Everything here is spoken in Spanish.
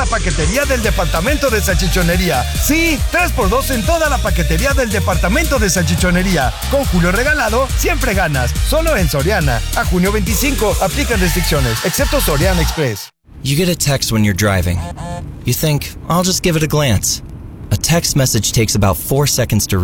la paquetería del departamento de salchichonería. Sí, 3x2 en toda la paquetería del departamento de salchichonería. Con Julio Regalado, siempre ganas. Solo en Soriana. A junio 25, aplican restricciones, excepto Soriana Express. You get a text when you're driving. You think, I'll just give it a glance. A text message takes about 4 seconds to read.